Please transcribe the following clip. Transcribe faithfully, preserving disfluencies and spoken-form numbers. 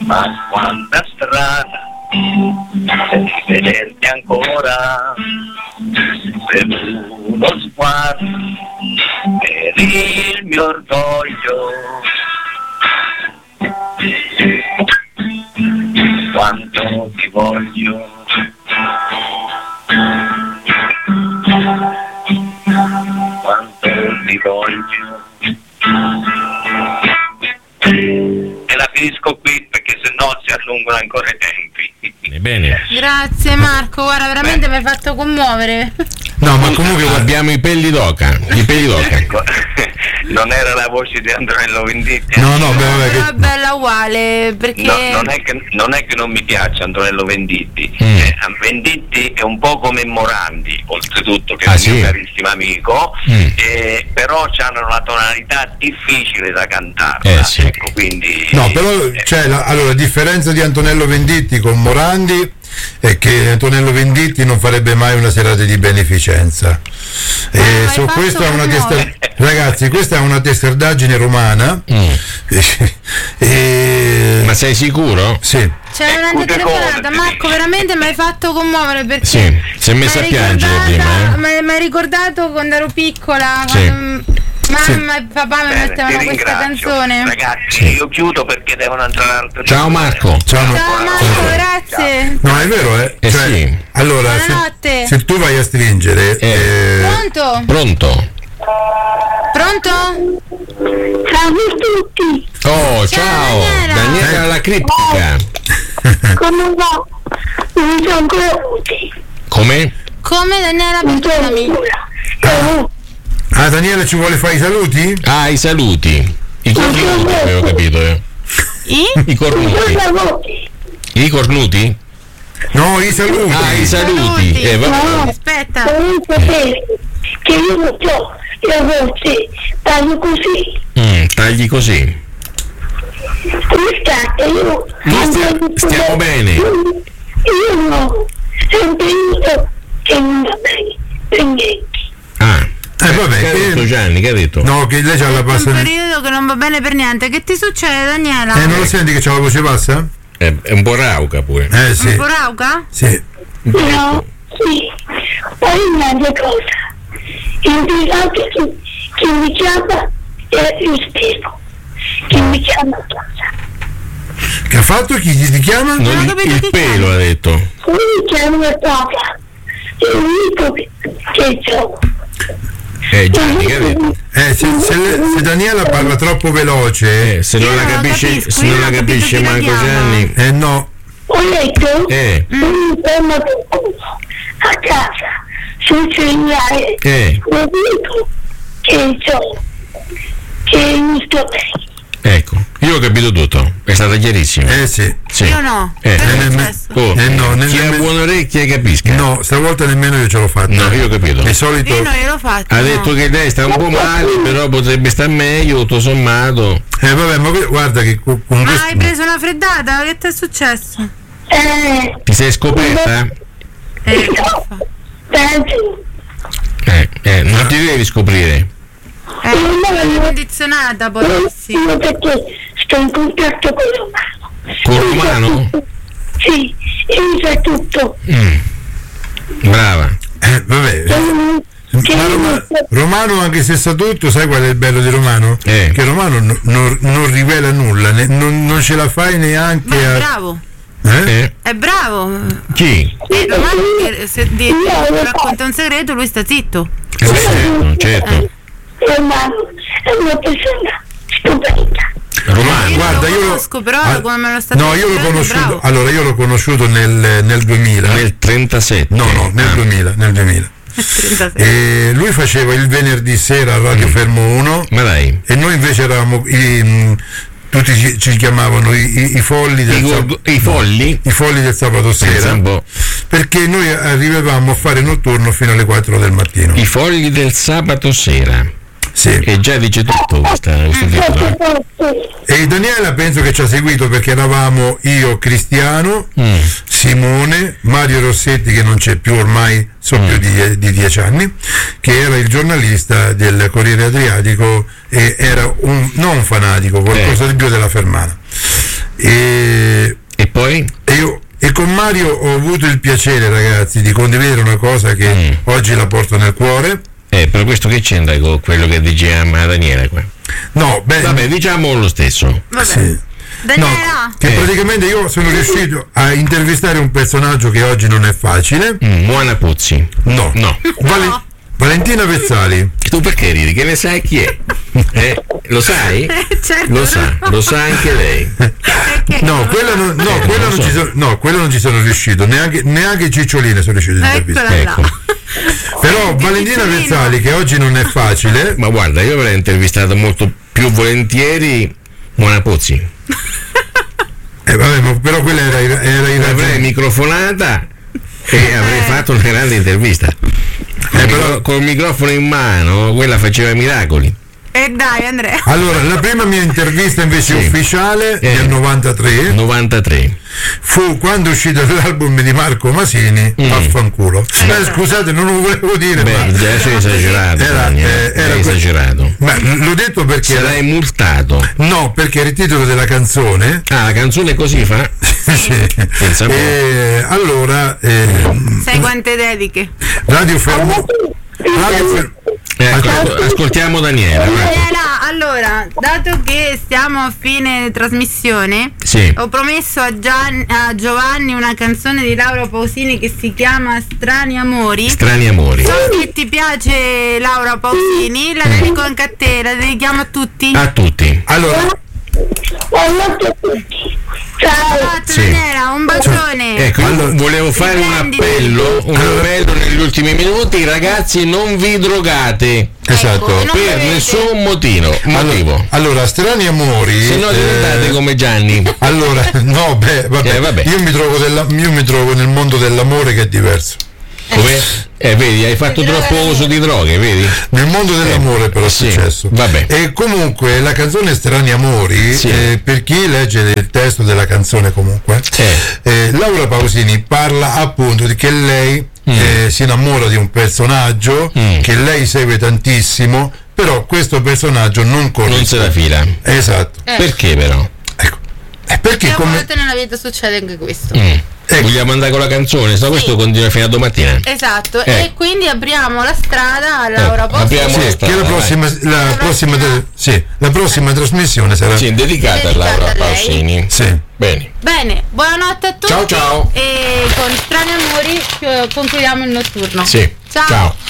Ma quanta strada di vederti ancora per uno sguardo, per il mio orgoglio. Quanto ti voglio, quanto ti voglio. E la finisco qui perché sennò si allungano ancora i tempi. Bene. Grazie Marco, guarda, veramente mi hai fatto commuovere. No, ma comunque abbiamo i pelli d'oca. I pelli d'oca. Ecco, non era la voce di Antonello Venditti? No, no, beh, vabbè, Però che... è bella uguale, perché No, non, è che, non è che non mi piace Antonello Venditti. Mm. Eh, Venditti è un po' come Morandi, oltretutto, che Ah, è un sì? mio carissimo amico, Mm. eh, però hanno una tonalità difficile da cantare. Eh, sì. Ecco, quindi, No, però eh, cioè, la, allora, la differenza di Antonello Venditti con Morandi è che Antonello Venditti non farebbe mai una serata di beneficenza. E hai su fatto questa è una commuovere. tester- ragazzi, questa è una testardaggine romana. Mm. E... Ma sei sicuro? Sì. c'è una Ecco, telefonata. che Marco, veramente mi hai fatto commuovere perché Sì, si è messa m'hai a piangere ricordata- prima, eh? mi hai- mi hai ricordato quando ero piccola, Sì. quando mamma e papà mi bene, mettevano ti questa ringrazio. canzone. Ragazzi, io chiudo perché devono entrare altre Ciao Marco. Ciao. Ciao Marco, grazie. No, è vero, eh? Eh Cioè, sì. allora, Buonanotte. se, se tu vai a stringere, Eh. eh, Pronto? Pronto? Pronto? Ciao a tutti, Oh, Ciao, ciao. Daniela. Daniela alla criptica. come va? Non sono ancora tutti, Come? Come Daniela, non sono perdonami. ancora. ah, Daniela ci vuole fare i saluti? Ah, i saluti. I cornuti, avevo capito io. I? I cornuti. Saluti. I cornuti? No, i saluti. Ah, i saluti. Eh, vabbè. Aspetta. Devi sapere che io non so, le volte parlo così. Mm, tagli così. Come state? Io Noi stia- stiamo bene. Io no, è un periodo che non va bene per niente. Ah. Eh, vabbè, Che ha che- detto Gianni? Che ha detto? No, che lei c'ha la Un passa. Eh, periodo che non va bene per niente. Che ti succede, Daniela? non lo senti che c'ha la voce bassa? È, è un po' rauca pure. Eh Un sì. po' rauca? Sì. No, sì. Poi un'altra cosa. Il disagio che, che mi chiama è lo spiego. Che mi chiama a casa. Che ha fatto? Chi ti chiama? Non ho il, capito il che pelo ha detto. Poi mi chiama a casa. È l'unico che, che so. Eh Gianni, che ha detto? Eh, se, se, le- se Daniela parla troppo veloce, Eh, se non Io la non lo capisce, capisco, se io non la non ho capito capisce chi la manco chiama. Gianni. eh no. Ho letto Eh, un tema a casa sul cellulare. eh, Lo dico che so che mi sto bene. ecco, io ho capito tutto, è stata chiarissima. Eh sì. Sì. Io no. Eh, Che è eh, successo? Oh, Eh, no, chi ha nemmeno- buone orecchie capisca. No, stavolta nemmeno io ce l'ho fatta. No, io ho capito. Di solito. Io non gliel'ho fatto. Ha no. detto che lei sta un po' male, però potrebbe star meglio, tutto sommato. Eh vabbè, ma que- guarda che con con Ma questo. hai preso una freddata? Che ti è successo? Eh, Ti sei scoperta? Eh, no, penso. Eh, eh, non ti devi scoprire. eh, l'hai condizionata poi, sì. Io perché sto in contatto con Romano. Con Romano? Sì, e mi sa tutto. Mm. Brava. Eh, vabbè. Che Ma Roma- Romano, anche se sa tutto, sai qual è il bello di Romano? Eh. Che Romano no- non, non rivela nulla, ne- non, non ce la fai neanche Ma è a. bravo. Eh? Eh? È bravo. Chi? Eh, Romano, che se ti ti racconta un segreto, lui sta zitto. Eh, certo, certo. Romano è una persona stupenda. Romano. Io Guarda, non lo io conosco, però ah, come me lo sta No, io l'ho descrivendo, è conosciuto. bravo. Allora, io l'ho conosciuto nel, nel duemila. Nel trentasette. No, no, nel Ah. duemila, nel duemila. trentasei. E lui faceva il venerdì sera a Radio Fermo uno Ma dai. e noi invece eravamo i, mh, tutti ci, ci chiamavano i, i- i folli del I, sab- gor- i folli? i folli del sabato Pensa sera, un po'. perché noi arrivavamo a fare notturno fino alle quattro del mattino. I fogli del sabato sera. Sì. E già dice tutto questa, questo titolo. eh. E Daniela penso che ci ha seguito perché eravamo io, Cristiano, Mm. Simone, Mario Rossetti che non c'è più ormai, sono Mm. più di, di dieci anni, che era il giornalista del Corriere Adriatico e era un, non un fanatico, qualcosa Eh. di più della Fermana. E poi? E io e con Mario ho avuto il piacere, ragazzi, di condividere una cosa che mm. oggi la porto nel cuore. Eh, però questo che c'entra con quello che diceva Daniela qua? No, beh, vabbè, diciamo lo stesso. Vabbè. Sì. Daniela. No, che eh. praticamente io sono riuscito a intervistare un personaggio che oggi non è facile. Mm, Moana Puzzi. No. No. Vale- No. Valentina Vezzali. Tu perché ridi? Che ne sai chi è? Eh, lo sai? Eh, certo, Lo sa, no. lo sa anche lei. Perché? No, quella non, no, Eh, quella non non so. ci sono, no, quella non ci sono riuscito, neanche, neanche Ciccioline sono riuscito a intervistare. Eccola là. Ecco. Però Valentina Cicciolino. Vezzali, che oggi non è facile, Ma guarda, io avrei intervistato molto più volentieri Moana Puzzi. eh, vabbè, ma però quella era, era in L'avrei microfonata e avrei fatto una grande intervista. Eh, però- Col microfono in mano, quella faceva miracoli. E dai, Andrea. Allora, la prima mia intervista invece Sì. ufficiale Eh. del novantatré novantatré. fu quando è uscito l'album di Marco Masini, Mm. Vaffanculo. Eh, scusate, non lo volevo dire, Beh, ma, già sei esagerato, Era- Daniel, eh, era sei que- esagerato. ma l'ho detto perché Sarai multato. no, perché era il titolo della canzone. Ah, la canzone così fa? Sì. Pensa un po'. E allora eh, Sai quante dediche? Radio Fermo Radio Fer- Ecco, ascol- ascoltiamo Daniela. vai. Daniela, allora, dato che siamo a fine trasmissione, Sì. ho promesso a, Gian- a Giovanni una canzone di Laura Pausini che si chiama Strani Amori. Strani amori. So che ti piace Laura Pausini, la dedico anche a te, la dedichiamo a tutti. A tutti. allora Buonanotte a tutti. Ciao. Ciao Sì. Daniela, un bacione. Ecco, io Allora- volevo fare un appello, un appello negli ultimi minuti, ragazzi, non vi drogate esatto. non per bevete. nessun motivo. motivo. allora, allora Strani Amori Se no eh, diventate come Gianni. allora no beh vabbè, Eh, vabbè. Io, mi trovo della- io mi trovo nel mondo dell'amore che è diverso. Come? Eh, vedi, hai fatto troppo uso di droghe, vedi? Nel mondo dell'amore però è sì, successo. vabbè. E comunque la canzone Strani Amori, Sì. eh, per chi legge il testo della canzone comunque, Eh. eh, Laura Pausini parla appunto di che lei eh, si innamora di un personaggio Mm. che lei segue tantissimo, però questo personaggio non corrisponde. Non se la fila. Esatto. Eh. Perché però? Ecco. E perché E a come... volte nella vita succede anche questo. Mm. Ecco. Vogliamo andare con la canzone? Se no questo continua fino a domattina. Esatto, Eh. e quindi apriamo la strada a Laura Eh, Pausini. apriamo- Sì, Basta, che la vai. prossima, la La prossima, prossima- sì, la prossima trasmissione sarà... Sì, dedicata a Dedicata Laura a lei. Pausini. Sì. Bene. Bene, buonanotte a tutti. Ciao, ciao. E con Strani Amori eh, concludiamo il notturno. Sì. Ciao. Ciao.